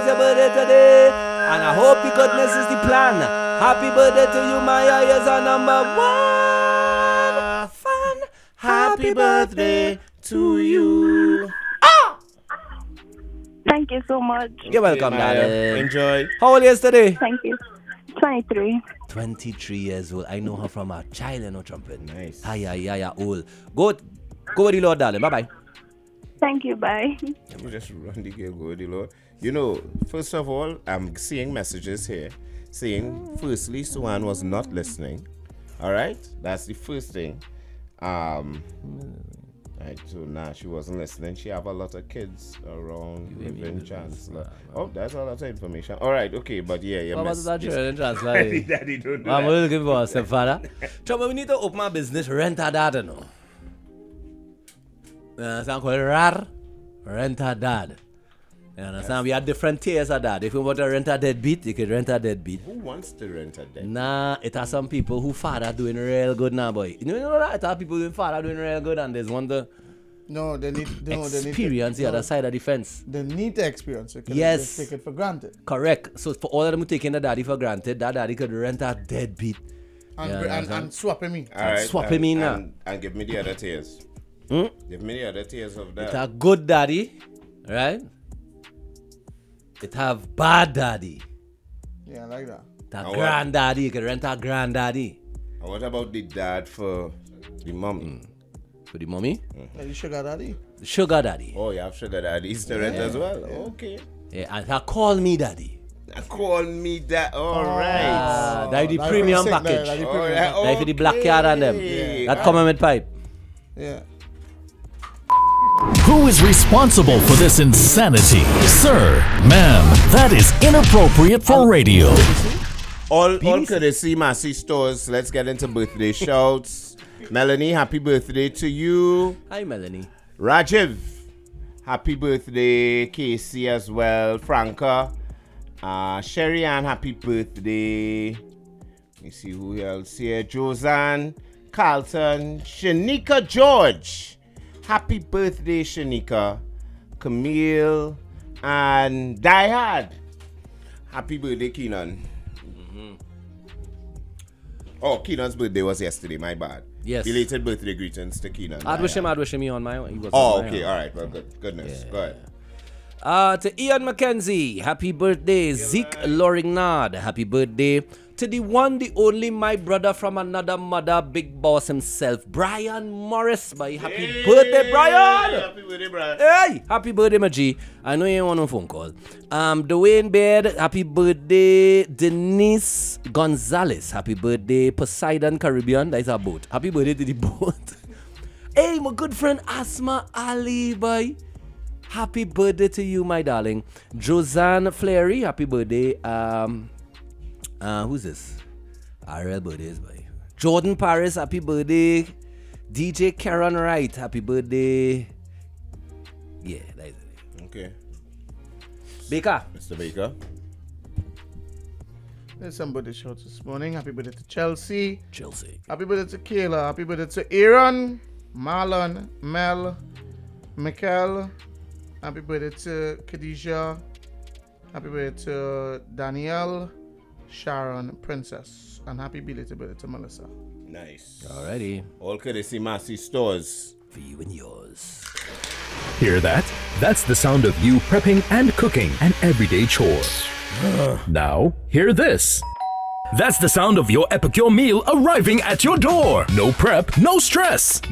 your birthday today. And I hope the goodness is the plan. Happy birthday to you, Maya. You're our number one fan. Happy birthday to you. Thank you so much. You're welcome, darling. Enjoy. How old are you today? Thank you. 23. 23 years old. I know her from a child and no trumpet. Nice. Old. Go with the Lord, darling. Bye-bye. Thank you. Bye. Let me just run the girl, go with the Lord. You know, first of all, I'm seeing messages here saying, firstly, Suan was not listening. All right? That's the first thing. Right, so now she wasn't listening. She have a lot of kids around living Chancellor. Oh, that's all that information. All right, okay, but yeah. What was that Chancellor? Daddy, don't do I'm that. looking for a stepfather. Trouble, we need to open my business, rent a dad, you know. You understand? Called rent a dad. You understand? We have different tiers of dad. If you want to rent a deadbeat, you can rent a deadbeat. Who wants to rent a deadbeat? Nah, it has some people who father doing real good now, boy. You know that? It has people who father doing real good and there's one to experience the other side of the fence. They need to experience it. Yes. Just take it for granted. Correct. So for all of them who taking the daddy for granted, that daddy could rent a deadbeat. And swap him in. All right, Swap him in now. And give me the other tiers. Hmm? Give me the other tiers of It that. a good daddy, right? It have bad daddy. Yeah, I like that. It a And granddaddy. You can rent a granddaddy. And what about the dad for the mom? For the mommy, Like the sugar daddy. the sugar daddy. Oh, you have sugar daddies to rent as well? Okay. Yeah, and he call me daddy. Call me that. All right. That is the Like premium for the sick, package. like the All premium right, package. That is for the black card and them. okay. That come with pipe. Yeah. Who is responsible for this insanity? Sir, ma'am, that is inappropriate for radio. All courtesy Massey Stores. Let's get into birthday shouts. Melanie, happy birthday to you. Hi, Melanie. Rajiv, happy birthday. Casey as well. Franca. Sherry Ann, happy birthday. Let me see who else here. Josanne, Carlton, Shanika George. Happy birthday, Shanika. Camille and Diehard. Happy birthday, Keenan. Oh, Keenan's birthday was yesterday, my bad. Yes. Belated birthday greetings to Keenan. I'd wish him on my own. He was Oh, on my okay, own. all right. Well, goodness. Go ahead. To Ian McKenzie, happy birthday. Zeke Lorignard, happy birthday. To the one, the only, my brother from another mother, big boss himself, Brian Morris, boy. Happy birthday, Brian! Happy birthday, Brian. Hey, happy birthday, my G. I know you want a phone call. Dwayne Baird, happy birthday. Denise Gonzalez, happy birthday. Poseidon Caribbean, that is our boat. Happy birthday to the boat. Hey, my good friend Asma Ali, boy. Happy birthday to you, my darling. Josanne Fleury, happy birthday. Who's this? RL birthdays, boy. Jordan Paris, happy birthday. DJ Karen Wright, happy birthday. Yeah, that is it. Okay. Baker. Mr. Baker. There's somebody shouts this morning. Happy birthday to Chelsea. Chelsea. Happy birthday to Kayla. Happy birthday to Aaron, Marlon, Mel, Michael. Happy birthday to Khadijah. Happy birthday to Danielle, Sharon, Princess. And happy belated birthday to Melissa. Nice. Alrighty. All courtesy Massey Stores. For you and yours. Hear that? That's the sound of you prepping and cooking an everyday chore. Now, hear this. That's the sound of your Epicure meal arriving at your door. No prep, no stress.